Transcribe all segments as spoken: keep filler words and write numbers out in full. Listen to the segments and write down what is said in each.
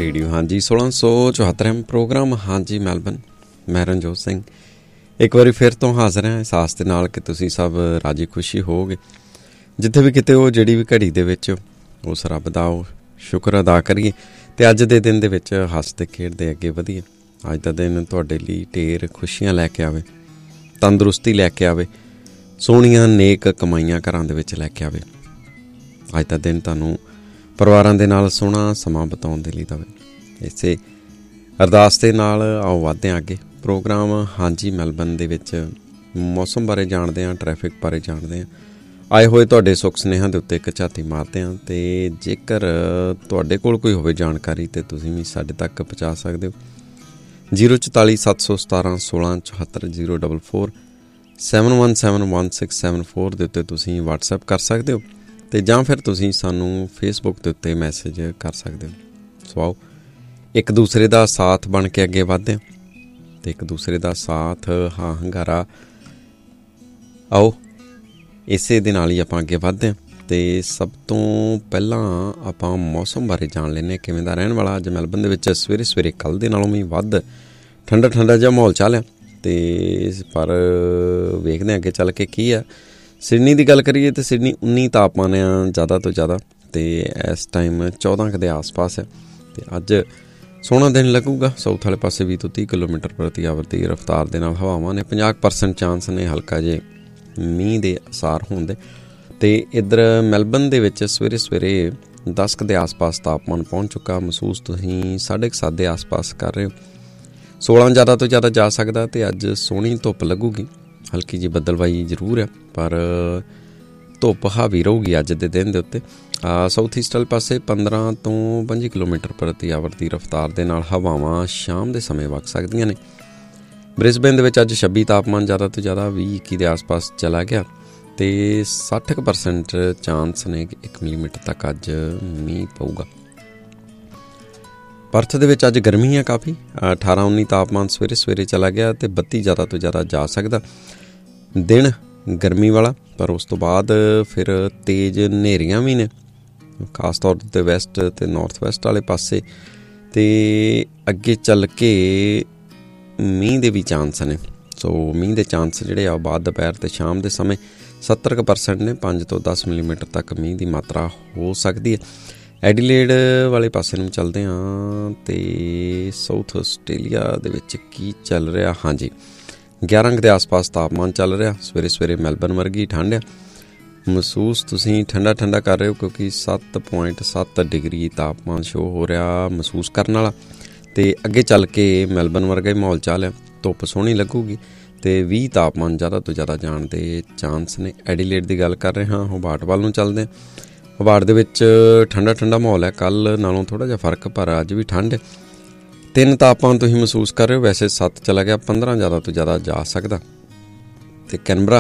Radio. ਹਾਂਜੀ, ਸੋਲਾਂ ਸੌ ਚੁਹੱਤਰ ਐਮ ਪ੍ਰੋਗਰਾਮ ਹਾਂਜੀ ਮੈਲਬਨ। ਮੈਂ ਰਣਜੋਤ ਸਿੰਘ ਇੱਕ ਵਾਰੀ ਫਿਰ ਤੋਂ ਹਾਜ਼ਰ ਹਾਂ ਇਸ ਆਸ ਦੇ ਨਾਲ ਕਿ ਤੁਸੀਂ ਸਭ ਰਾਜੀ ਖੁਸ਼ੀ ਹੋਵੋਗੇ ਜਿੱਥੇ ਵੀ ਕਿਤੇ ਹੋ। ਜਿਹੜੀ ਵੀ ਘੜੀ ਦੇ ਵਿੱਚ ਉਸ ਰੱਬ ਦਾ ਉਹ ਸ਼ੁਕਰ ਅਦਾ ਕਰੀਏ ਅਤੇ ਅੱਜ ਦੇ ਦਿਨ ਦੇ ਵਿੱਚ ਹੱਸਦੇ ਖੇਡਦੇ ਅੱਗੇ ਵਧੀਏ। ਅੱਜ ਦਾ ਦਿਨ ਤੁਹਾਡੇ ਲਈ ਢੇਰ ਖੁਸ਼ੀਆਂ ਲੈ ਕੇ ਆਵੇ, ਤੰਦਰੁਸਤੀ ਲੈ ਕੇ ਆਵੇ, ਸੋਹਣੀਆਂ ਨੇਕ ਕਮਾਈਆਂ ਘਰਾਂ ਦੇ ਵਿੱਚ ਲੈ ਕੇ ਆਵੇ। ਅੱਜ ਦਾ ਦਿਨ ਤੁਹਾਨੂੰ ਪਰਿਵਾਰਾਂ ਦੇ ਨਾਲ ਸੋਹਣਾ ਸਮਾਂ ਬਿਤਾਉਣ ਦੇ ਲਈ ਦੇਵੇ। ਇਸੇ ਅਰਦਾਸ ਦੇ ਨਾਲ ਆਓ ਵੱਧਦੇ ਹਾਂ ਅੱਗੇ। ਪ੍ਰੋਗਰਾਮ ਹਾਂਜੀ ਮੈਲਬਨ ਦੇ ਵਿੱਚ ਮੌਸਮ ਬਾਰੇ ਜਾਣਦੇ ਹਾਂ, ਟ੍ਰੈਫਿਕ ਬਾਰੇ ਜਾਣਦੇ ਹਾਂ, ਆਏ ਹੋਏ ਤੁਹਾਡੇ ਸੁੱਖ ਸੁਨੇਹਿਆਂ ਦੇ ਉੱਤੇ ਇੱਕ ਝਾਤੀ ਮਾਰਦੇ ਹਾਂ। ਅਤੇ ਜੇਕਰ ਤੁਹਾਡੇ ਕੋਲ ਕੋਈ ਹੋਵੇ ਜਾਣਕਾਰੀ ਤਾਂ ਤੁਸੀਂ ਵੀ ਸਾਡੇ ਤੱਕ ਪਹੁੰਚਾ ਸਕਦੇ ਹੋ। ਜ਼ੀਰੋ ਚੁਤਾਲੀ ਸੱਤ ਸੌ ਸਤਾਰਾਂ ਸੋਲਾਂ ਚੁਹੱਤਰ zero double four seven one seven one six seven four ਦੇ ਉੱਤੇ ਤੁਸੀਂ ਵਟਸਐਪ ਕਰ ਸਕਦੇ ਹੋ ਅਤੇ ਜਾਂ ਫਿਰ ਤੁਸੀਂ ਸਾਨੂੰ ਫੇਸਬੁੱਕ ਦੇ ਉੱਤੇ ਮੈਸੇਜ ਕਰ ਸਕਦੇ ਹੋ। ਸੋ ਆਓ ਇੱਕ ਦੂਸਰੇ ਦਾ ਸਾਥ ਬਣ ਕੇ ਅੱਗੇ ਵੱਧਦੇ ਹਾਂ ਅਤੇ ਇੱਕ ਦੂਸਰੇ ਦਾ ਸਾਥ ਹਾਂ ਹੰਗਾਰਾ ਆਓ ਇਸੇ ਦੇ ਨਾਲ ਹੀ ਆਪਾਂ ਅੱਗੇ ਵੱਧਦੇ ਹਾਂ। ਅਤੇ ਸਭ ਤੋਂ ਪਹਿਲਾਂ ਆਪਾਂ ਮੌਸਮ ਬਾਰੇ ਜਾਣ ਲੈਂਦੇ ਹਾਂ ਕਿਵੇਂ ਦਾ ਰਹਿਣ ਵਾਲਾ। ਅੱਜ ਮੈਲਬਨ ਦੇ ਵਿੱਚ ਸਵੇਰੇ ਸਵੇਰੇ ਕੱਲ੍ਹ ਦੇ ਨਾਲੋਂ ਵੀ ਵੱਧ ਠੰਡਾ ਠੰਡਾ ਜਿਹਾ ਮਾਹੌਲ ਚੱਲ ਆ ਅਤੇ ਪਰ ਵੇਖਦੇ ਹਾਂ ਅੱਗੇ ਚੱਲ ਕੇ ਕੀ ਆ। ਸਿਡਨੀ ਦੀ ਗੱਲ ਕਰੀਏ ਤਾਂ ਸਿਡਨੀ ਉੱਨੀ ਤਾਪਮਾਨ ਆ ਜ਼ਿਆਦਾ ਤੋਂ ਜ਼ਿਆਦਾ ਅਤੇ ਇਸ ਟਾਈਮ ਚੌਦਾਂ ਕੁ ਦੇ ਆਸ ਪਾਸ ਹੈ। ਅਤੇ ਅੱਜ ਸੋਹਣਾ ਦਿਨ ਲੱਗੂਗਾ। ਸਾਊਥ ਵਾਲੇ ਪਾਸੇ ਵੀਹ ਤੋਂ ਤੀਹ ਕਿਲੋਮੀਟਰ ਪ੍ਰਤੀ ਆਵਰ ਦੀ ਰਫਤਾਰ ਦੇ ਨਾਲ ਹਵਾਵਾਂ ਨੇ। ਪੰਜਾਹ ਪਰਸੈਂਟ ਚਾਂਸ ਨੇ ਹਲਕਾ ਜਿਹੇ ਮੀਂਹ ਦੇ ਅਸਾਰ ਹੋਣ ਦੇ। ਅਤੇ ਇੱਧਰ ਮੈਲਬਨ ਦੇ ਵਿੱਚ ਸਵੇਰੇ ਸਵੇਰੇ ਦਸ ਕੁ ਦੇ ਆਸ ਪਾਸ ਤਾਪਮਾਨ ਪਹੁੰਚ ਚੁੱਕਾ। ਮਹਿਸੂਸ ਤੁਸੀਂ ਸਾਢੇ ਕੁ ਸੱਤ ਦੇ ਆਸ ਪਾਸ ਕਰ ਰਹੇ ਹੋ। ਸੋਲਾਂ ਜ਼ਿਆਦਾ ਤੋਂ ਜ਼ਿਆਦਾ ਜਾ ਸਕਦਾ ਅਤੇ ਅੱਜ ਸੋਹਣੀ ਧੁੱਪ ਲੱਗੂਗੀ। ਹਲਕੀ ਜਿਹੀ ਬੱਦਲਵਾਈ ਜ਼ਰੂਰ ਹੈ ਪਰ ਧੁੱਪ ਹਾਵੀ ਰਹੂਗੀ ਅੱਜ ਦੇ ਦਿਨ ਦੇ ਉੱਤੇ। ਸਾਊਥ ਈਸਟ ਵਾਲੇ ਪਾਸੇ ਪੰਦਰਾਂ ਤੋਂ ਪੰਜੀ ਕਿਲੋਮੀਟਰ ਪ੍ਰਤੀ ਆਵਰ ਦੀ ਰਫਤਾਰ ਦੇ ਨਾਲ ਹਵਾਵਾਂ ਸ਼ਾਮ ਦੇ ਸਮੇਂ ਵਗ ਸਕਦੀਆਂ ਨੇ। ਬ੍ਰਿਸਬੇਨ ਦੇ ਵਿੱਚ ਅੱਜ ਛੱਬੀ ਤਾਪਮਾਨ ਜ਼ਿਆਦਾ ਤੋਂ ਜ਼ਿਆਦਾ ਵੀਹ ਇੱਕੀ ਦੇ ਆਸ ਪਾਸ ਚਲਾ ਗਿਆ ਅਤੇ ਸੱਠ ਕੁ ਪਰਸੈਂਟ ਚਾਂਸ ਨੇ ਕਿ ਇੱਕ ਮਿਲੀਮੀਟਰ ਤੱਕ ਅੱਜ ਮੀਂਹ ਪਊਗਾ। ਪਰਥ ਦੇ ਵਿੱਚ ਅੱਜ ਗਰਮੀ ਆ ਕਾਫੀ। ਅਠਾਰਾਂ ਉੱਨੀ ਤਾਪਮਾਨ ਸਵੇਰੇ ਸਵੇਰੇ ਚਲਾ ਗਿਆ ਅਤੇ ਬੱਤੀ ਜ਼ਿਆਦਾ ਤੋਂ ਜ਼ਿਆਦਾ ਜਾ ਸਕਦਾ। ਦਿਨ ਗਰਮੀ ਵਾਲਾ ਪਰ ਉਸ ਤੋਂ ਬਾਅਦ ਫਿਰ ਤੇਜ਼ ਹਨੇਰੀਆਂ ਵੀ ਨੇ ਖਾਸ ਤੌਰ 'ਤੇ ਵੈਸਟ ਅਤੇ ਨੌਰਥ ਵੈਸਟ ਵਾਲੇ ਪਾਸੇ। ਅਤੇ ਅੱਗੇ ਚੱਲ ਕੇ ਮੀਂਹ ਦੇ ਵੀ ਚਾਂਸ ਨੇ। ਸੋ ਮੀਂਹ ਦੇ ਚਾਂਸ ਜਿਹੜੇ ਆ ਬਾਅਦ ਦੁਪਹਿਰ ਅਤੇ ਸ਼ਾਮ ਦੇ ਸਮੇਂ ਸੱਤਰ ਕੁ ਪਰਸੈਂਟ ਨੇ। ਪੰਜ ਤੋਂ ਦਸ ਮਿਲੀਮੀਟਰ ਤੱਕ ਮੀਂਹ ਦੀ ਮਾਤਰਾ ਹੋ ਸਕਦੀ ਹੈ। ਐਡੀਲੇਡ ਵਾਲੇ ਪਾਸੇ ਨੂੰ ਚੱਲਦੇ ਹਾਂ ਅਤੇ ਸਾਊਥ ਆਸਟ੍ਰੇਲੀਆ ਦੇ ਵਿੱਚ ਕੀ ਚੱਲ ਰਿਹਾ। ਹਾਂਜੀ, ਗਿਆਰਾਂ ਕੁ ਦੇ ਆਸ ਪਾਸ ਤਾਪਮਾਨ ਚੱਲ ਰਿਹਾ। ਸਵੇਰੇ ਸਵੇਰੇ ਮੈਲਬਨ ਵਰਗੀ ਠੰਡ ਆ। ਮਹਿਸੂਸ ਤੁਸੀਂ ਠੰਡਾ ਠੰਡਾ ਕਰ ਰਹੇ ਹੋ ਕਿਉਂਕਿ ਸੱਤ ਪੁਆਇੰਟ ਸੱਤ ਡਿਗਰੀ ਤਾਪਮਾਨ ਸ਼ੋਅ ਹੋ ਰਿਹਾ ਮਹਿਸੂਸ ਕਰਨ ਵਾਲਾ। ਅਤੇ ਅੱਗੇ ਚੱਲ ਕੇ ਮੈਲਬਨ ਵਰਗਾ ਹੀ ਮਾਹੌਲ ਚੱਲ ਆ। ਧੁੱਪ ਸੋਹਣੀ ਲੱਗੂਗੀ ਅਤੇ ਵੀਹ ਤਾਪਮਾਨ ਜ਼ਿਆਦਾ ਤੋਂ ਜ਼ਿਆਦਾ ਜਾਣ ਦੇ ਚਾਂਸ ਨੇ। ਐਡੀਲੇਡ ਦੀ ਗੱਲ ਕਰ ਰਹੇ ਹਾਂ। ਹੋਬਾਰਟ ਵੱਲ ਨੂੰ ਚੱਲਦੇ ਹਾਂ। ਹੋਬਾਰਟ ਦੇ ਵਿੱਚ ਠੰਡਾ ਠੰਡਾ ਮਾਹੌਲ ਹੈ। ਕੱਲ੍ਹ ਨਾਲੋਂ ਥੋੜ੍ਹਾ ਜਿਹਾ ਫਰਕ ਪਰ ਅੱਜ ਵੀ ਠੰਡ ਹੈ। ਤਿੰਨ ਤਾਪਮਾਨ ਤੁਸੀਂ ਮਹਿਸੂਸ ਕਰ ਰਹੇ ਹੋ। ਵੈਸੇ ਸੱਤ ਚਲਾ ਗਿਆ, ਪੰਦਰਾਂ ਜ਼ਿਆਦਾ ਤੋਂ ਜ਼ਿਆਦਾ ਜਾ ਸਕਦਾ। ਅਤੇ ਕੈਨਬਰਾ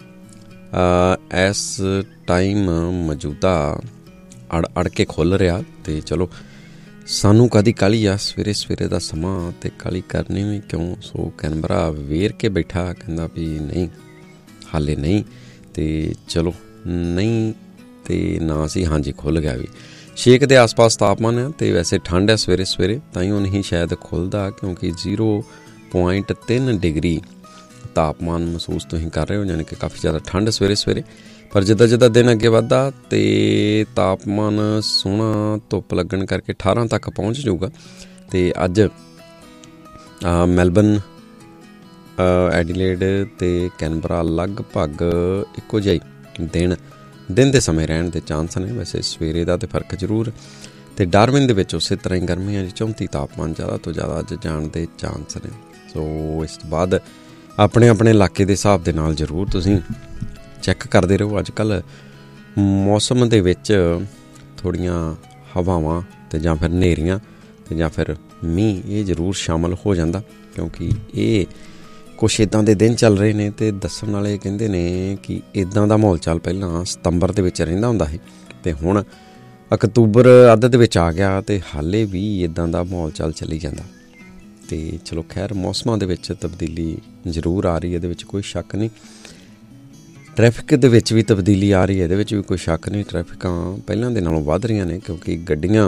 ਇਸ ਟਾਈਮ ਮੌਜੂਦਾ ਅੜ ਅੜ ਕੇ ਖੁੱਲ੍ਹ ਰਿਹਾ। ਅਤੇ ਚਲੋ ਸਾਨੂੰ ਕਦੀ ਕਾਹਲੀ ਆ ਸਵੇਰੇ ਸਵੇਰੇ ਦਾ ਸਮਾਂ ਅਤੇ ਕਾਹਲੀ ਕਰਨੀ ਵੀ ਕਿਉਂ। ਸੋ ਕੈਨਬਰਾ ਵੇਰ ਕੇ ਬੈਠਾ ਕਹਿੰਦਾ ਵੀ ਨਹੀਂ ਹਾਲੇ ਨਹੀਂ ਅਤੇ ਚਲੋ ਨਹੀਂ ਅਤੇ ਨਾ ਸੀ ਹਾਂਜੀ ਖੁੱਲ੍ਹ ਗਿਆ ਵੀ। ਛੇ ਕੁ ਦੇ ਆਸ ਪਾਸ ਤਾਪਮਾਨ ਹੈ ਅਤੇ ਵੈਸੇ ਠੰਡ ਹੈ ਸਵੇਰੇ ਸਵੇਰੇ ਤਾਂ ਹੀ ਉਹ ਨਹੀਂ ਸ਼ਾਇਦ ਖੁੱਲ੍ਹਦਾ ਕਿਉਂਕਿ ਜ਼ੀਰੋ ਪੁਆਇੰਟ ਤਿੰਨ ਡਿਗਰੀ ਤਾਪਮਾਨ ਮਹਿਸੂਸ ਤੁਸੀਂ ਕਰ ਰਹੇ ਹੋ। ਯਾਨੀ ਕਿ ਕਾਫੀ ਜ਼ਿਆਦਾ ਠੰਡ ਸਵੇਰੇ ਸਵੇਰੇ। ਪਰ ਜਿੱਦਾਂ ਜਿੱਦਾਂ ਦਿਨ ਅੱਗੇ ਵੱਧਦਾ ਅਤੇ ਤਾਪਮਾਨ ਸੋਹਣਾ ਧੁੱਪ ਲੱਗਣ ਕਰਕੇ ਅਠਾਰਾਂ ਤੱਕ ਪਹੁੰਚ ਜਾਊਗਾ। ਅਤੇ ਅੱਜ ਮੈਲਬਨ, ਐਡੀਲੇਡ ਅਤੇ ਕੈਨਬਰਾ ਲਗਭਗ ਇੱਕੋ ਜਿਹਾ ਹੀ ਦਿਨ ਦਿਨ ਦੇ ਸਮੇਂ ਰਹਿਣ ਦੇ ਚਾਂਸ ਨੇ। ਵੈਸੇ ਸਵੇਰੇ ਦਾ ਤਾਂ ਫਰਕ ਜ਼ਰੂਰ। ਅਤੇ ਡਾਰਵਿਨ ਦੇ ਵਿੱਚ ਉਸੇ ਤਰ੍ਹਾਂ ਹੀ ਗਰਮੀ ਹੈ ਜੀ। ਚੌਂਤੀ ਤਾਪਮਾਨ ਜ਼ਿਆਦਾ ਤੋਂ ਜ਼ਿਆਦਾ ਅੱਜ ਜਾਣ ਦੇ ਚਾਂਸ ਨੇ। ਸੋ ਇਸ ਤੋਂ ਬਾਅਦ ਆਪਣੇ ਆਪਣੇ ਇਲਾਕੇ ਦੇ ਹਿਸਾਬ ਦੇ ਨਾਲ ਜ਼ਰੂਰ ਤੁਸੀਂ ਚੈੱਕ ਕਰਦੇ ਰਹੋ। ਅੱਜ ਕੱਲ੍ਹ ਮੌਸਮ ਦੇ ਵਿੱਚ ਥੋੜ੍ਹੀਆਂ ਹਵਾਵਾਂ ਅਤੇ ਜਾਂ ਫਿਰ ਹਨੇਰੀਆਂ ਅਤੇ ਜਾਂ ਫਿਰ ਮੀਂਹ ਇਹ ਜ਼ਰੂਰ ਸ਼ਾਮਲ ਹੋ ਜਾਂਦਾ ਕਿਉਂਕਿ ਇਹ ਕੁਛ ਇੱਦਾਂ ਦੇ ਦਿਨ ਚੱਲ ਰਹੇ ਨੇ। ਅਤੇ ਦੱਸਣ ਵਾਲੇ ਕਹਿੰਦੇ ਨੇ ਕਿ ਇੱਦਾਂ ਦਾ ਮਾਹੌਲ ਚੱਲ ਪਹਿਲਾਂ ਸਤੰਬਰ ਦੇ ਵਿੱਚ ਰਹਿੰਦਾ ਹੁੰਦਾ ਸੀ ਅਤੇ ਹੁਣ ਅਕਤੂਬਰ ਅੱਧ ਦੇ ਵਿੱਚ ਆ ਗਿਆ ਅਤੇ ਹਾਲੇ ਵੀ ਇੱਦਾਂ ਦਾ ਮਾਹੌਲ ਚੱਲ ਚੱਲੀ ਜਾਂਦਾ। ਅਤੇ ਚਲੋ ਖੈਰ ਮੌਸਮਾਂ ਦੇ ਵਿੱਚ ਤਬਦੀਲੀ ਜ਼ਰੂਰ ਆ ਰਹੀ ਹੈ, ਇਹਦੇ ਵਿੱਚ ਕੋਈ ਸ਼ੱਕ ਨਹੀਂ। ਟ੍ਰੈਫਿਕ ਦੇ ਵਿੱਚ ਵੀ ਤਬਦੀਲੀ ਆ ਰਹੀ ਹੈ, ਇਹਦੇ ਵਿੱਚ ਵੀ ਕੋਈ ਸ਼ੱਕ ਨਹੀਂ। ਟ੍ਰੈਫਿਕਾਂ ਪਹਿਲਾਂ ਦੇ ਨਾਲੋਂ ਵੱਧ ਰਹੀਆਂ ਨੇ ਕਿਉਂਕਿ ਗੱਡੀਆਂ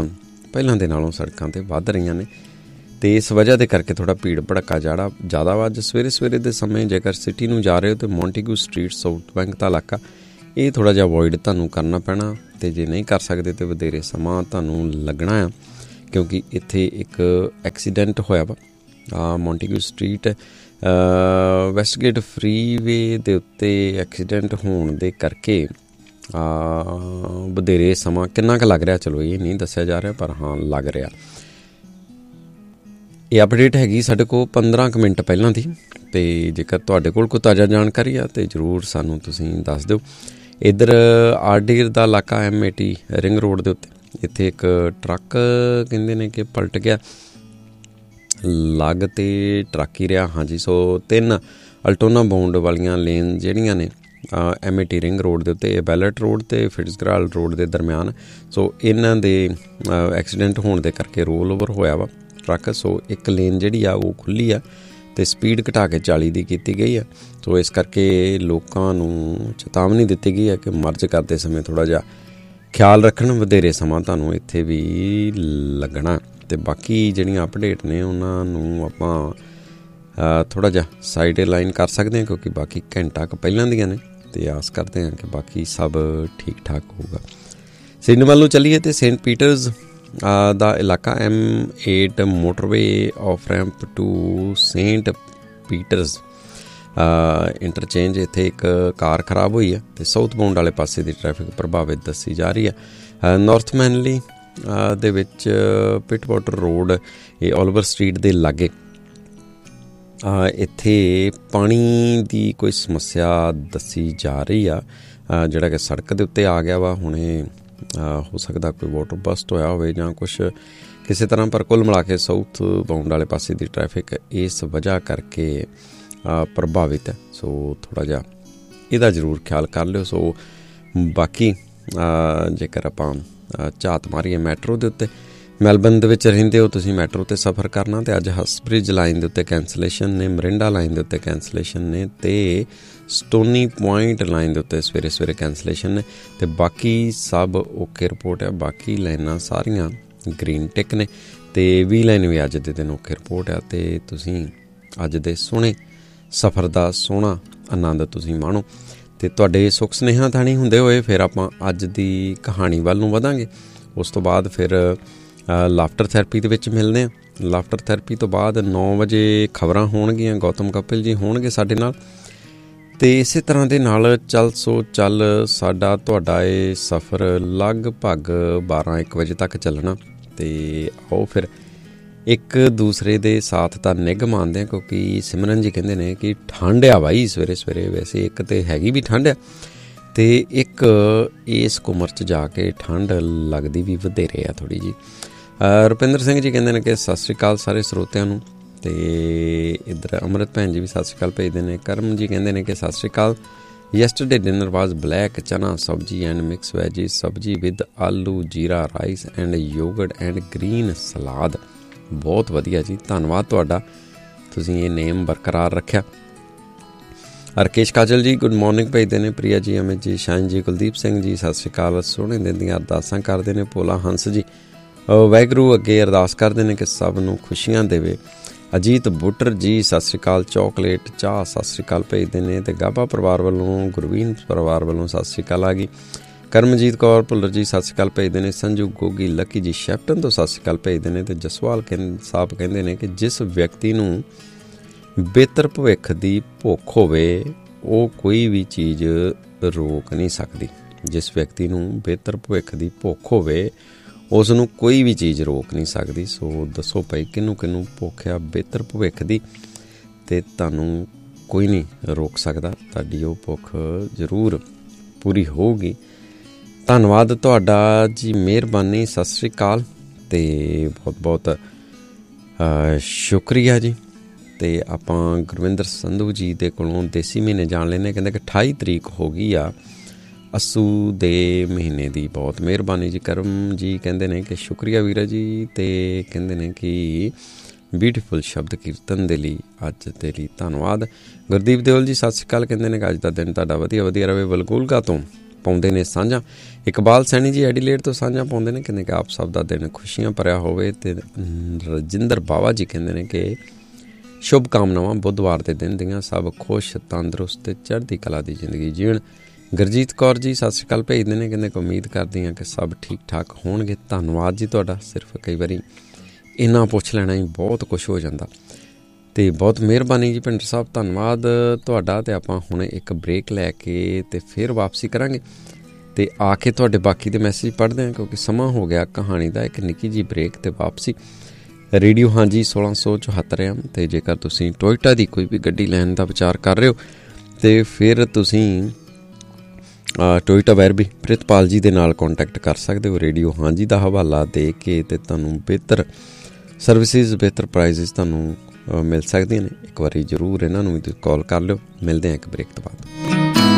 ਪਹਿਲਾਂ ਦੇ ਨਾਲੋਂ ਸੜਕਾਂ 'ਤੇ ਵੱਧ ਰਹੀਆਂ ਨੇ ਅਤੇ ਇਸ ਵਜ੍ਹਾ ਦੇ ਕਰਕੇ ਥੋੜ੍ਹਾ ਭੀੜ ਭੜੱਕਾ ਜਾੜਾ ਜ਼ਿਆਦਾ ਵਾ। ਅੱਜ ਸਵੇਰੇ ਸਵੇਰੇ ਦੇ ਸਮੇਂ ਜੇਕਰ ਸਿਟੀ ਨੂੰ ਜਾ ਰਹੇ ਹੋ ਤਾਂ ਮੌਂਟੇਗੂ ਸਟਰੀਟ ਸਾਊਥ ਬੈਂਕ ਦਾ ਇਲਾਕਾ ਇਹ ਥੋੜ੍ਹਾ ਜਿਹਾ ਅਵੋਇਡ ਤੁਹਾਨੂੰ ਕਰਨਾ ਪੈਣਾ, ਅਤੇ ਜੇ ਨਹੀਂ ਕਰ ਸਕਦੇ ਤਾਂ ਵਧੇਰੇ ਸਮਾਂ ਤੁਹਾਨੂੰ ਲੱਗਣਾ ਆ, ਕਿਉਂਕਿ ਇੱਥੇ ਇੱਕ ਐਕਸੀਡੈਂਟ ਹੋਇਆ ਵਾ ਆ ਮੌਂਟੇਗੂ ਸਟਰੀਟ ਵੈਸਟਗੇਟ ਫਰੀਵੇ ਦੇ ਉੱਤੇ ਐਕਸੀਡੈਂਟ ਹੋਣ ਦੇ ਕਰਕੇ ਵਧੇਰੇ ਸਮਾਂ ਕਿੰਨਾ ਕੁ ਲੱਗ ਰਿਹਾ ਚਲੋ ਇਹ ਨਹੀਂ ਦੱਸਿਆ ਜਾ ਰਿਹਾ, ਪਰ ਹਾਂ ਲੱਗ ਰਿਹਾ। ਇਹ ਅਪਡੇਟ ਹੈਗੀ ਸਾਡੇ ਕੋਲ ਪੰਦਰਾਂ ਕੁ ਮਿੰਟ ਪਹਿਲਾਂ ਦੀ, ਅਤੇ ਜੇਕਰ ਤੁਹਾਡੇ ਕੋਲ ਕੋਈ ਤਾਜ਼ਾ ਜਾਣਕਾਰੀ ਆ ਤਾਂ ਜ਼ਰੂਰ ਸਾਨੂੰ ਤੁਸੀਂ ਦੱਸ ਦਿਓ। ਇੱਧਰ ਆਰਡੀਰ ਦਾ ਇਲਾਕਾ M A T ring road ਦੇ ਉੱਤੇ ਇੱਥੇ ਇੱਕ ਟਰੱਕ ਕਹਿੰਦੇ ਨੇ ਕਿ ਪਲਟ ਗਿਆ, ਲੱਗ ਤੇ ਟਰੱਕ ਹੀ ਰਿਹਾ। ਹਾਂਜੀ, ਸੋ ਤਿੰਨ ਅਲਟੋਨਾ ਬਾਉਂਡ ਵਾਲੀਆਂ ਲੇਨ ਜਿਹੜੀਆਂ ਨੇ M A T ring road ਦੇ ਉੱਤੇ ਬੈਲਟ ਰੋਡ ਅਤੇ ਫਿਟਜ਼ਗਰਾਲ ਰੋਡ ਦੇ ਦਰਮਿਆਨ, ਸੋ ਇਹਨਾਂ ਦੇ ਐਕਸੀਡੈਂਟ ਹੋਣ ਦੇ ਕਰਕੇ ਰੋਲ ਓਵਰ ਹੋਇਆ ਵਾ ਟਰੱਕ। ਸੋ ਇੱਕ ਲੇਨ ਜਿਹੜੀ ਆ ਉਹ ਖੁੱਲ੍ਹੀ ਆ ਅਤੇ ਸਪੀਡ ਘਟਾ ਕੇ ਚਾਲੀ ਦੀ ਕੀਤੀ ਗਈ ਆ। ਸੋ ਇਸ ਕਰਕੇ ਲੋਕਾਂ ਨੂੰ ਚੇਤਾਵਨੀ ਦਿੱਤੀ ਗਈ ਹੈ ਕਿ ਮਰਜ ਕਰਦੇ ਸਮੇਂ ਥੋੜ੍ਹਾ ਜਿਹਾ ਖਿਆਲ ਰੱਖਣ, ਵਧੇਰੇ ਸਮਾਂ ਤੁਹਾਨੂੰ ਇੱਥੇ ਵੀ ਲੱਗਣਾ। ਅਤੇ ਬਾਕੀ ਜਿਹੜੀਆਂ ਅਪਡੇਟ ਨੇ ਉਹਨਾਂ ਨੂੰ ਆਪਾਂ ਥੋੜ੍ਹਾ ਜਿਹਾ ਸਾਈਡ ਲਾਈਨ ਕਰ ਸਕਦੇ ਹਾਂ, ਕਿਉਂਕਿ ਬਾਕੀ ਘੰਟਾ ਕੁ ਪਹਿਲਾਂ ਦੀਆਂ ਨੇ, ਅਤੇ ਆਸ ਕਰਦੇ ਹਾਂ ਕਿ ਬਾਕੀ ਸਭ ਠੀਕ ਠਾਕ ਹੋਊਗਾ। ਸਿਡਨੀ ਵੱਲ ਨੂੰ ਚੱਲੀਏ ਅਤੇ ਸੇਂਟ ਪੀਟਰਜ਼ ਦਾ ਇਲਾਕਾ M eight motorway of ramp to Saint ਪੀਟਰਜ਼ interchange, ਇੱਥੇ ਇੱਕ ਕਾਰ ਖਰਾਬ ਹੋਈ ਹੈ ਅਤੇ ਸਾਊਥ ਬਾਉਂਡ ਵਾਲੇ ਪਾਸੇ ਦੀ ਟ੍ਰੈਫਿਕ ਪ੍ਰਭਾਵਿਤ ਦੱਸੀ ਜਾ ਰਹੀ ਹੈ। ਨਾਰਥ ਮੈਨਲੀ ਦੇ ਵਿੱਚ ਪਿਟ ਵਾਟਰ ਰੋਡ ਇਹ ਓਲੀਵਰ ਸਟਰੀਟ ਦੇ ਲਾਗੇ ਇੱਥੇ ਪਾਣੀ ਦੀ ਕੋਈ ਸਮੱਸਿਆ ਦੱਸੀ ਜਾ ਰਹੀ ਆ, ਜਿਹੜਾ ਕਿ ਸੜਕ ਦੇ ਉੱਤੇ ਆ ਗਿਆ ਵਾ। ਹੁਣੇ ਹੋ ਸਕਦਾ ਕੋਈ ਵਾਟਰ ਬਸਟ ਹੋਇਆ ਹੋਵੇ ਜਾਂ ਕੁਛ ਕਿਸੇ ਤਰ੍ਹਾਂ, ਪਰ ਕੁੱਲ ਮਿਲਾ ਕੇ ਸਾਊਥ ਬਾਉਂਡ ਵਾਲੇ ਪਾਸੇ ਦੀ ਟ੍ਰੈਫਿਕ ਇਸ ਵਜ੍ਹਾ ਕਰਕੇ ਪ੍ਰਭਾਵਿਤ ਹੈ। ਸੋ ਥੋੜ੍ਹਾ ਜਿਹਾ ਇਹਦਾ ਜ਼ਰੂਰ ਖਿਆਲ ਕਰ ਲਿਓ। ਸੋ ਬਾਕੀ ਜੇਕਰ ਆਪਾਂ ਝਾਤ ਮਾਰੀਏ ਮੈਟਰੋ ਦੇ ਉੱਤੇ, ਮੈਲਬਨ ਦੇ ਵਿੱਚ ਰਹਿੰਦੇ ਹੋ ਤੁਸੀਂ ਮੈਟਰੋ 'ਤੇ ਸਫ਼ਰ ਕਰਨਾ, ਅਤੇ ਅੱਜ ਹਸਬ੍ਰਿਜ ਲਾਈਨ ਦੇ ਉੱਤੇ ਕੈਂਸਲੇਸ਼ਨ ਨੇ, ਮਰਿੰਡਾ ਲਾਈਨ ਦੇ ਉੱਤੇ ਕੈਂਸਲੇਸ਼ਨ ਨੇ, ਅਤੇ ਸਟੋਨੀ ਪੁਆਇੰਟ ਲਾਈਨ ਦੇ ਉੱਤੇ ਸਵੇਰੇ ਸਵੇਰੇ ਕੈਂਸਲੇਸ਼ਨ ਨੇ, ਅਤੇ ਬਾਕੀ ਸਭ ਓਕੇ ਰਿਪੋਰਟ ਹੈ। ਬਾਕੀ ਲਾਈਨਾਂ ਸਾਰੀਆਂ ਗ੍ਰੀਨ ਟਿਕ ਨੇ, ਅਤੇ ਵੀ ਲਾਈਨ ਵੀ ਅੱਜ ਦੇ ਦਿਨ ਓਕੇ ਰਿਪੋਰਟ ਹੈ। ਅਤੇ ਤੁਸੀਂ ਅੱਜ ਦੇ ਸੋਹਣੇ ਸਫ਼ਰ ਦਾ ਸੋਹਣਾ ਆਨੰਦ ਤੁਸੀਂ ਮਾਣੋ। ਅਤੇ ਤੁਹਾਡੇ ਸੁੱਖ ਸੁਨੇਹਾ ਥਾਣੀ ਹੁੰਦੇ ਹੋਏ ਫਿਰ ਆਪਾਂ ਅੱਜ ਦੀ ਕਹਾਣੀ ਵੱਲ ਨੂੰ ਵਧਾਂਗੇ। ਉਸ ਤੋਂ ਬਾਅਦ ਫਿਰ ਲਾਫਟਰ ਥੈਰੇਪੀ ਦੇ ਵਿੱਚ ਮਿਲਦੇ ਹਾਂ। ਲਾਫਟਰ ਥੈਰੇਪੀ ਤੋਂ ਬਾਅਦ ਨੌ ਵਜੇ ਖਬਰਾਂ ਹੋਣਗੀਆਂ, ਗੌਤਮ ਕਪਿਲ ਜੀ ਹੋਣਗੇ ਸਾਡੇ ਨਾਲ, ਅਤੇ ਇਸੇ ਤਰ੍ਹਾਂ ਦੇ ਨਾਲ ਚੱਲ ਸੋ ਚੱਲ ਸਾਡਾ ਤੁਹਾਡਾ ਇਹ ਸਫ਼ਰ ਲਗਭਗ ਬਾਰਾਂ ਇੱਕ ਵਜੇ ਤੱਕ ਚੱਲਣਾ। ਅਤੇ ਆਓ ਫਿਰ ਇੱਕ ਦੂਸਰੇ ਦੇ ਸਾਥ ਦਾ ਨਿੱਘ ਮਾਣਦੇ ਹਾਂ, ਕਿਉਂਕਿ ਸਿਮਰਨ ਜੀ ਕਹਿੰਦੇ ਨੇ ਕਿ ਠੰਡ ਆ ਬਾਈ ਸਵੇਰੇ ਸਵੇਰੇ। ਵੈਸੇ ਇੱਕ ਤਾਂ ਹੈਗੀ ਵੀ ਠੰਡ ਆ, ਅਤੇ ਇੱਕ ਇਸ ਉਮਰ 'ਚ ਜਾ ਕੇ ਠੰਡ ਲੱਗਦੀ ਵੀ ਵਧੇਰੇ ਆ ਥੋੜ੍ਹੀ ਜਿਹੀ। ਰੁਪਿੰਦਰ ਸਿੰਘ ਜੀ ਕਹਿੰਦੇ ਨੇ ਕਿ ਸਤਿ ਸ਼੍ਰੀ ਅਕਾਲ ਸਾਰੇ ਸਰੋਤਿਆਂ ਨੂੰ, ਅਤੇ ਇੱਧਰ ਅੰਮ੍ਰਿਤ ਭੈਣ ਜੀ ਵੀ ਸਤਿ ਸ਼੍ਰੀ ਅਕਾਲ ਭੇਜਦੇ ਨੇ। ਕਰਮ ਜੀ ਕਹਿੰਦੇ ਨੇ ਕਿ ਸਤਿ ਸ਼੍ਰੀ ਅਕਾਲ। ਯੈਸਟਰਡੇ ਡਿਨਰ ਵਾਜ਼ ਬਲੈਕ ਚਨਾ ਸਬਜ਼ੀ ਐਂਡ ਮਿਕਸ ਵੈਜਿਸ, ਸਬਜ਼ੀ ਵਿਦ ਆਲੂ ਜੀਰਾ rice and yoghurt and green salad. ਬਹੁਤ ਵਧੀਆ ਜੀ, ਧੰਨਵਾਦ ਤੁਹਾਡਾ, ਤੁਸੀਂ ਇਹ ਨੇਮ ਬਰਕਰਾਰ ਰੱਖਿਆ। ਰਕੇਸ਼ ਕਾਜਲ ਜੀ ਗੁੱਡ ਮੋਰਨਿੰਗ ਭੇਜਦੇ ਨੇ। ਪ੍ਰਿਆ ਜੀ, ਅਮਿਤ ਜੀ, ਸ਼ਾਇਨ ਜੀ, ਕੁਲਦੀਪ ਸਿੰਘ ਜੀ ਸਤਿ ਸ਼੍ਰੀ ਅਕਾਲ। ਸੋਹਣੇ ਦਿਨ ਦੀਆਂ ਅਰਦਾਸਾਂ ਕਰਦੇ ਨੇ। ਭੋਲਾ ਹੰਸ ਜੀ ਵਾਹਿਗੁਰੂ ਅੱਗੇ ਅਰਦਾਸ ਕਰਦੇ ਨੇ ਕਿ ਸਭ ਨੂੰ ਖੁਸ਼ੀਆਂ ਦੇਵੇ। ਅਜੀਤ ਬੁੱਟਰ ਜੀ ਸਤਿ ਸ਼੍ਰੀ ਅਕਾਲ। ਚੌਕਲੇਟ ਚਾਹ ਸਤਿ ਸ਼੍ਰੀ ਅਕਾਲ ਭੇਜਦੇ ਨੇ, ਅਤੇ ਗਾਬਾ ਪਰਿਵਾਰ ਵੱਲੋਂ, ਗੁਰਵੀਨ ਪਰਿਵਾਰ ਵੱਲੋਂ ਸਤਿ ਸ਼੍ਰੀ ਅਕਾਲ ਆ ਗਈ। ਕਰਮਜੀਤ ਕੌਰ ਭੁੱਲਰ ਜੀ ਸਤਿ ਸ਼੍ਰੀ ਅਕਾਲ ਭੇਜਦੇ ਨੇ। ਸੰਜੂ ਗੋਗੀ ਲੱਕੀ ਜੀ ਸ਼ੈਪਟਨ ਤੋਂ ਸਤਿ ਸ਼੍ਰੀ ਅਕਾਲ ਭੇਜਦੇ ਨੇ, ਅਤੇ ਜਸਵਾਲ ਕਹਿੰ ਸਾਹਿਬ ਕਹਿੰਦੇ ਨੇ ਕਿ ਜਿਸ ਵਿਅਕਤੀ ਨੂੰ ਬਿਹਤਰ ਭਵਿੱਖ ਦੀ ਭੁੱਖ ਹੋਵੇ ਉਹ ਕੋਈ ਵੀ ਚੀਜ਼ ਰੋਕ ਨਹੀਂ ਸਕਦੀ। ਜਿਸ ਵਿਅਕਤੀ ਨੂੰ ਬਿਹਤਰ ਭਵਿੱਖ ਦੀ ਭੁੱਖ ਹੋਵੇ ਉਸ ਨੂੰ ਕੋਈ ਵੀ ਚੀਜ਼ ਰੋਕ ਨਹੀਂ ਸਕਦੀ। ਸੋ ਦੱਸੋ ਭਾਈ ਕਿਹਨੂੰ ਕਿਹਨੂੰ ਭੁੱਖ ਆ ਬਿਹਤਰ ਭਵਿੱਖ ਦੀ, ਅਤੇ ਤੁਹਾਨੂੰ ਕੋਈ ਨਹੀਂ ਰੋਕ ਸਕਦਾ। ਤੁਹਾਡੀ ਉਹ ਭੁੱਖ ਜ਼ਰੂਰ ਪੂਰੀ ਹੋਊਗੀ। ਧੰਨਵਾਦ ਤੁਹਾਡਾ ਜੀ, ਮਿਹਰਬਾਨੀ, ਸਤਿ ਸ਼੍ਰੀ ਅਕਾਲ, ਅਤੇ ਬਹੁਤ ਬਹੁਤ ਸ਼ੁਕਰੀਆ ਜੀ। ਅਤੇ ਆਪਾਂ ਗੁਰਵਿੰਦਰ ਸੰਧੂ ਜੀ ਦੇ ਕੋਲੋਂ ਦੇਸੀ ਮਹੀਨੇ ਜਾਣ ਲੈਂਦੇ। ਕਹਿੰਦੇ ਕਿ ਅਠਾਈ ਤਰੀਕ ਹੋ ਗਈ ਆ ਅੱਸੂ ਦੇ ਮਹੀਨੇ ਦੀ। ਬਹੁਤ ਮਿਹਰਬਾਨੀ ਜੀ। ਕਰਮ ਜੀ ਕਹਿੰਦੇ ਨੇ ਕਿ ਸ਼ੁਕਰੀਆ ਵੀਰਾ ਜੀ, ਅਤੇ ਕਹਿੰਦੇ ਨੇ ਕਿ ਬਿਊਟੀਫੁਲ ਸ਼ਬਦ ਕੀਰਤਨ ਦੇ ਲਈ ਅੱਜ ਦੇ ਲਈ ਧੰਨਵਾਦ। ਗੁਰਦੀਪ ਦਿਓਲ ਜੀ ਸਤਿ ਸ਼੍ਰੀ ਅਕਾਲ, ਕਹਿੰਦੇ ਨੇ ਕਿ ਅੱਜ ਦਾ ਦਿਨ ਤੁਹਾਡਾ ਵਧੀਆ ਵਧੀਆ ਰਹੇ। ਵਲਗੂਲਗਾ ਤੋਂ ਪਾਉਂਦੇ ਨੇ ਸਾਂਝਾਂ। ਇਕਬਾਲ ਸੈਣੀ ਜੀ ਐਡੀਲੇਡ ਤੋਂ ਸਾਂਝਾਂ ਪਾਉਂਦੇ ਨੇ, ਕਹਿੰਦੇ ਕਿ ਆਪ ਸਭ ਦਾ ਦਿਨ ਖੁਸ਼ੀਆਂ ਭਰਿਆ ਹੋਵੇ। ਅਤੇ ਰਜਿੰਦਰ ਬਾਵਾ ਜੀ ਕਹਿੰਦੇ ਨੇ ਕਿ ਸ਼ੁਭ ਕਾਮਨਾਵਾਂ, ਬੁੱਧਵਾਰ ਦੇ ਦਿਨ ਦੀਆਂ ਸਭ ਖੁਸ਼ ਤੰਦਰੁਸਤ ਅਤੇ ਚੜ੍ਹਦੀ ਕਲਾ ਦੀ ਜ਼ਿੰਦਗੀ ਜੀਣ। ਗੁਰਜੀਤ ਕੌਰ ਜੀ ਸਤਿ ਸ਼੍ਰੀ ਅਕਾਲ ਭੇਜਦੇ ਨੇ, ਕਹਿੰਦੇ ਕਿ ਉਮੀਦ ਕਰਦੀ ਹਾਂ ਕਿ ਸਭ ਠੀਕ ਠਾਕ ਹੋਣਗੇ। ਧੰਨਵਾਦ ਜੀ ਤੁਹਾਡਾ। ਸਿਰਫ ਕਈ ਵਾਰੀ ਇੰਨਾ ਪੁੱਛ ਲੈਣਾ ਹੀ ਬਹੁਤ ਕੁਛ ਹੋ ਜਾਂਦਾ, ਅਤੇ ਬਹੁਤ ਮਿਹਰਬਾਨੀ ਜੀ ਭਿੰਡਰ ਸਾਹਿਬ, ਧੰਨਵਾਦ ਤੁਹਾਡਾ। ਅਤੇ ਆਪਾਂ ਹੁਣ ਇੱਕ ਬ੍ਰੇਕ ਲੈ ਕੇ ਅਤੇ ਫਿਰ ਵਾਪਸੀ ਕਰਾਂਗੇ ਅਤੇ ਆ ਕੇ ਤੁਹਾਡੇ ਬਾਕੀ ਦੇ ਮੈਸੇਜ ਪੜ੍ਹਦੇ ਹਾਂ, ਕਿਉਂਕਿ ਸਮਾਂ ਹੋ ਗਿਆ ਕਹਾਣੀ ਦਾ। ਇੱਕ ਨਿੱਕੀ ਜਿਹੀ ਬ੍ਰੇਕ ਅਤੇ ਵਾਪਸੀ। ਰੇਡੀਓ ਹਾਂਜੀ ਸੋਲਾਂ ਸੌ ਚੁਹੱਤਰ ਐਮ। ਅਤੇ ਜੇਕਰ ਤੁਸੀਂ ਟੋਇਟਾ ਦੀ ਕੋਈ ਵੀ ਗੱਡੀ ਲੈਣ ਦਾ ਵਿਚਾਰ ਕਰ ਰਹੇ ਹੋ ਅਤੇ ਫਿਰ ਤੁਸੀਂ ਟੋਇਟਾ ਵੈਰਬੀ ਪ੍ਰਿਤਪਾਲ ਜੀ ਦੇ ਨਾਲ ਕੰਟੈਕਟ ਕਰ ਸਕਦੇ ਹੋ। ਰੇਡੀਓ ਹਾਂਜੀ ਦਾ ਹਵਾਲਾ ਦੇ ਕੇ ਅਤੇ ਤੁਹਾਨੂੰ ਬਿਹਤਰ ਸਰਵਿਸਿਜ਼, ਬਿਹਤਰ ਪ੍ਰਾਈਜ਼ਿਸ ਤੁਹਾਨੂੰ ਮਿਲ ਸਕਦੀਆਂ ਨੇ। ਇੱਕ ਵਾਰੀ ਜ਼ਰੂਰ ਇਹਨਾਂ ਨੂੰ ਵੀ ਤੁਸੀਂ ਕਾਲ ਕਰ ਲਿਓ। ਮਿਲਦੇ ਹਾਂ ਇੱਕ ਬ੍ਰੇਕ ਤੋਂ ਬਾਅਦ।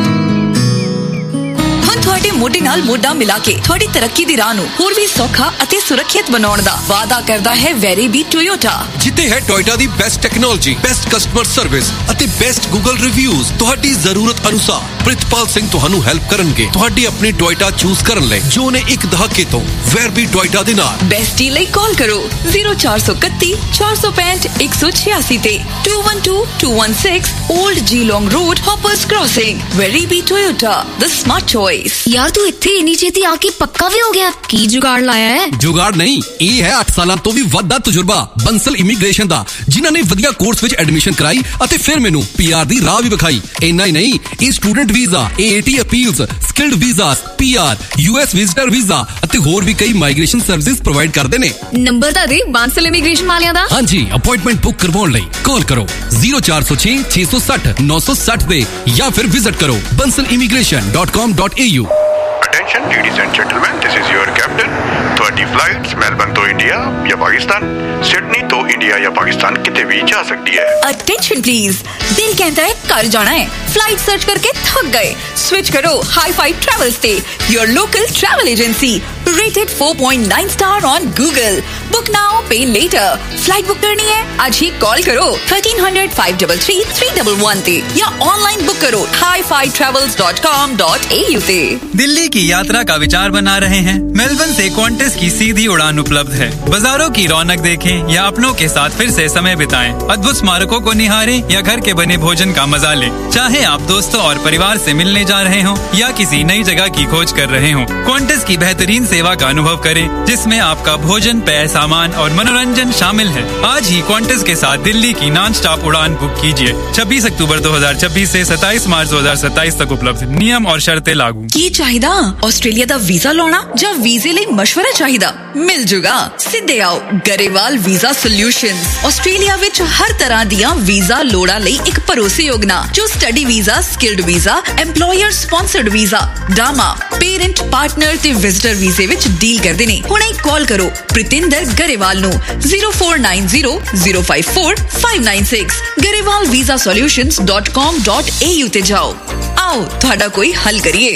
ਤੁਹਾਡੇ ਮੋਢੇ ਨਾਲ ਮੋਢਾ ਮਿਲਾ ਕੇ ਤੁਹਾਡੀ ਤਰੱਕੀ ਦੀ ਰਾਹ ਨੂੰ ਹੋਰ ਵੀ ਸੌਖਾ ਅਤੇ ਸੁਰੱਖਿਅਤ ਬਣਾਉਣ ਦਾ ਵਾਅਦਾ ਕਰਦਾ ਹੈ ਵੈਰੀਬੀ ਟੋਯੋਟਾ, ਜਿੱਥੇ ਹੈ ਟੋਇਟਾ ਦੀ best technology, best customer service ਅਤੇ ਬੈਸਟ ਗੂਗਲ ਰਿਵਿਊਜ਼। ਤੁਹਾਡੀ ਜ਼ਰੂਰਤ ਅਨੁਸਾਰ ਪ੍ਰਿਤਪਾਲ ਸਿੰਘ ਤੁਹਾਨੂੰ ਹੈਲਪ ਕਰਨਗੇ ਤੁਹਾਡੀ ਆਪਣੀ ਟੋਇਟਾ ਚੂਜ਼ ਕਰਨ ਲਈ, ਜੋ ਨੇ ਇੱਕ ਦਹਾਕੇ ਤੋਂ ਵੈਰਬੀ ਟੋਇਟਾ ਦੇ ਨਾਲ। ਬੈਸਟ ਡੀਲ ਲਈ ਕਾਲ ਕਰੋ ਜ਼ੀਰੋ ਚਾਰ ਸੌ ਇਕੱਤੀ ਚਾਰ ਸੌ ਪੈਂਹਠ ਇੱਕ ਸੌ ਛਿਆਸੀ ਤੇ to one two to one six old ਜੀ ਲੌਂਗ ਰੋਡ, ਹੌਪਰਸ ਕ੍ਰਾਸਿੰਗ। ਵੈਰਬੀ ਟੋਯੋਟਾ, ਦ ਸਮਾਰਟ ਚੋਇਸ। यार तू इत्थे इन्नी छेती आके पक्का भी हो गया? की जुगाड़ लाया है? जुगाड़ नहीं, ये है ਅੱਠ ਸਾਲਾਂ ਤੋਂ ਵੀ ਵੱਧ ਦਾ ਤਜਰਬਾ ਬੰਸਲ ਇਮੀਗ੍ਰੇਸ਼ਨ ਦਾ, ਜਿਨ੍ਹਾਂ ਨੇ ਵਧੀਆ ਕੋਰਸ ਵਿੱਚ ਐਡਮਿਸ਼ਨ ਕਰਾਈ ਅਤੇ ਫਿਰ ਮੈਨੂੰ ਪੀਆਰ ਦੀ ਰਾਹ ਵੀ ਵਿਖਾਈ। ਇੰਨਾ ਹੀ ਨਹੀਂ, ਇਹ student visa, ਏਏਟੀ appeals, skilled visas, PR, US visitor visa ਅਤੇ ਹੋਰ ਵੀ ਕਈ ਮਾਈਗ੍ਰੇਸ਼ਨ ਸਰਵਿਸਿਜ਼ ਪ੍ਰੋਵਾਈਡ ਕਰਦੇ ਨੇ। ਨੰਬਰ ਤਾਂ ਦੇ ਬੰਸਲ ਇਮੀਗ੍ਰੇਸ਼ਨ ਵਾਲਿਆਂ ਦਾ। ਹਾਂਜੀ, ਅਪਾਇੰਟਮੈਂਟ ਬੁੱਕ ਕਰਵਾਉਣ ਲਈ ਕਾਲ ਕਰੋ ਜ਼ੀਰੋ ਚਾਰ ਸੌ ਛੇ ਛੇ ਸੌ ਸੱਠ ਨੌ ਸੌ ਸੱਠ ਤੇ ਜਾਂ ਫਿਰ ਵਿਜ਼ਿਟ ਕਰੋ Bansal immigration dot com dot A you. Attention ladies and gentlemen, this is your captain. ਤੁਹਾਡੀ ਫਲਾਈਟਸ ਮੈਲਬਨ ਤੋਂ ਇੰਡੀਆ ਜਾਂ ਪਾਕਿਸਤਾਨ, ਸਿਡਨੀ ਤੋਂ ਇੰਡੀਆ ਜਾਂ ਪਾਕਿਸਤਾਨ ਕਿਤੇ ਵੀ ਜਾ ਸਕਦੀ ਹੈ। Attention please, ਦਿਲ ਕਹਿੰਦਾ ਹੈ ਘਰ ਜਾਣਾ ਹੈ, ਫਲਾਈਟ ਸਰਚ ਕਰਕੇ ਥੱਕ ਗਏ, ਸਵਿਚ ਕਰੋ ਹਾਈ-ਫਾਈ ਟਰੈਵਲਸ ਤੇ, your local travel agency, rated four point nine star on Google. Book now, pay later. Flight book करनी है? आज ही कॉल करो thirteen hundred five three three three one one ते या ऑनलाइन बुक करो hi fi travels dot com dot a u ते। दिल्ली की यात्रा का विचार बना रहे हैं? मेलबर्न से क्वांटस की सीधी उड़ान उपलब्ध है। बाजारों की रौनक देखें या अपनों के साथ फिर से समय बिताएं, अद्भुत स्मारकों को निहारें या घर के बने भोजन का मजा लें। चाहे आप दोस्तों और परिवार से मिलने जा रहे हों या किसी नई जगह की खोज कर रहे हों, क्वांटस की बेहतरीन सेवा का अनुभव करें, जिसमें आपका भोजन, पेय, सामान और मनोरंजन शामिल है। आज ही क्वांटस के साथ दिल्ली की नॉन स्टॉप उड़ान बुक कीजिए। छब्बीस अक्टूबर दो हजार छब्बीस से सत्ताईस मार्च दो हजार सत्ताईस तक उपलब्ध। नियम और शर्तें लागू। ਕੀ ਚਾਹੀਦਾ? ਆਸਟ੍ਰੇਲੀਆ ਦਾ ਵੀਜ਼ਾ ਲਾਉਣਾ ਜਾਂ ਵੀਜ਼ੇ ਲਈ ਮਸ਼ਵਰਾ ਚਾਹੀਦਾ? ਮਿਲ ਜੂਗਾ। ਸਿੱਧੇ ਆਓ ਗਰੇਵਾਲ ਵੀਜ਼ਾ ਸੋਲਿਊਸ਼ਨਸ। ਆਸਟ੍ਰੇਲੀਆ ਵਿੱਚ ਹਰ ਤਰ੍ਹਾਂ ਦੀਆਂ ਵੀਜ਼ਾ ਲੋੜਾਂ ਲਈ ਇੱਕ ਭਰੋਸੇਯੋਗ ਨਾਂ, ਜੋ study visa, skilled visa, employer sponsored visa, ਡਾਮਾ, parent, partner ਤੇ ਵਿਜ਼ਟਰ ਵੀਜ਼ੇ ਵਿੱਚ ਡੀਲ ਕਰਦੇ ਨੇ। ਹੁਣੇ ਕਾਲ ਕਰੋ ਪ੍ਰਿਤਿੰਦਰ ਗਰੇਵਾਲ ਨੂੰ zero four nine zero zero five four five nine six. Grewal visa solutions dot com dot A you ਤੇ ਜਾਓ। ਆਓ ਤੁਹਾਡਾ ਕੋਈ ਹੱਲ ਕਰੀਏ।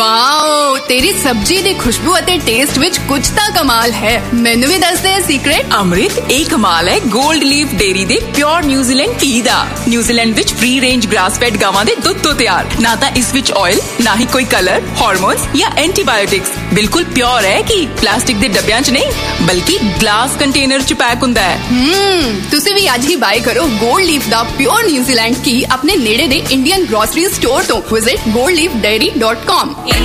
ਵਾਓ, ਤੇਰੀ ਸਬਜ਼ੀ ਦੀ ਖੁਸ਼ਬੂ ਅਤੇ ਟੇਸਟ ਵਿੱਚ ਕੁਝ ਤਾਂ ਕਮਾਲ ਹੈ। ਮੈਨੂੰ ਵੀ ਦੱਸ ਦੇ ਸੀਕ੍ਰੇਟ। ਅੰਮ੍ਰਿਤ, ਇਹ ਕਮਾਲ ਹੈ ਗੋਲਡ ਲੀਫ ਡੇਰੀ ਦੇ ਪਿਓਰ ਨਿਊਜ਼ੀਲੈਂਡ ਘੀ ਦਾ। ਨਿਊਜ਼ੀਲੈਂਡ ਵਿੱਚ ਫ੍ਰੀ ਰੇਂਜ ਗ੍ਰਾਸ ਫੈਡ ਗਾਵਾਂ ਦੇ ਦੁੱਧ ਤੋਂ ਤਿਆਰ। ਨਾ ਤਾਂ ਇਸ ਵਿੱਚ ਆਇਲ, ਨਾ ਹੀ ਕੋਈ ਕਲਰ, ਹਾਰਮੋਨਸ ਜਾਂ ਐਂਟੀਬਾਇਓਟਿਕਸ। ਬਿਲਕੁਲ ਪਿਓਰ ਹੈ ਕਿ ਪਲਾਸਟਿਕ ਦੇ ਡੱਬਿਆਂ 'ਚ ਨਹੀਂ, ਬਲਕਿ ਗਲਾਸ ਕੰਟੇਨਰ 'ਚ ਪੈਕ ਹੁੰਦਾ ਹੈ। ਹਮ ਤੁਸੀਂ ਵੀ ਅੱਜ ਹੀ ਬਾਏ ਕਰੋ ਗੋਲਡ ਲੀਫ ਦਾ ਪਿਓਰ ਨਿਊਜ਼ੀਲੈਂਡ ਘੀ ਆਪਣੇ ਨੇੜੇ ਦੇ ਇੰਡੀਅਨ ਗ੍ਰੋਸਰੀ ਸਟੋਰ ਤੋਂ। Visit gold leaf dairy dot com।